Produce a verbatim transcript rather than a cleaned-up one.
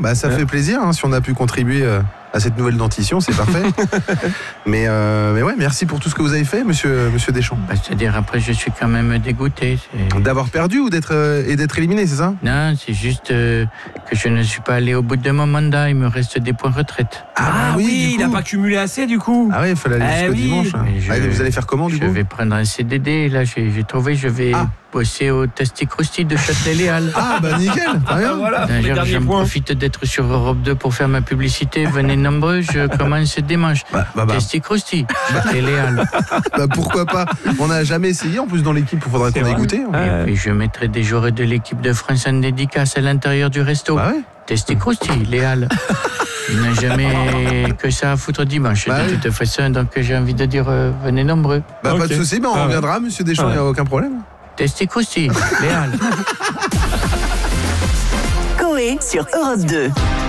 bah ça ouais. fait plaisir hein, si on a pu contribuer euh, à cette nouvelle dentition, c'est parfait. mais, euh, mais ouais, merci pour tout ce que vous avez fait, monsieur, monsieur Deschamps. Bah, c'est-à-dire, après, je suis quand même dégoûté. C'est... D'avoir perdu ou d'être, euh, et d'être éliminé, c'est ça? Non, c'est juste euh, que je ne suis pas allé au bout de mon mandat, il me reste des points retraite. Ah, ah oui, il n'a pas cumulé assez du coup. Ah oui, il fallait aller eh jusqu'au oui. dimanche. Hein. Je, ah, vous allez faire comment du je coup? Je vais prendre un C D D, là, j'ai, j'ai trouvé, je vais... Ah. bosser au Testicrosti de Châtelet-Léal. Ah bah nickel, très bien. Voilà, D'ailleurs, j'en profite d'être sur Europe deux pour faire ma publicité. Venez nombreux, je commence dimanche. Bah, bah, bah. Testicrosti, Châtelet-Léal. Bah pourquoi pas? On n'a jamais essayé en plus dans l'équipe, il faudra qu'on ait goûté. Hein. Et puis je mettrai des joueurs de l'équipe de France en dédicace à l'intérieur du resto. Bah ouais. Testicrosti, Léal. Il n'a jamais que ça à foutre dimanche. Bah de oui. toute façon, donc j'ai envie de dire, euh, venez nombreux. Bah okay. Pas de souci, bah, on ah reviendra, ouais. monsieur Deschamps, il ah ouais. n'y a aucun problème. Testicrosti, Léal. Coé sur Europe deux.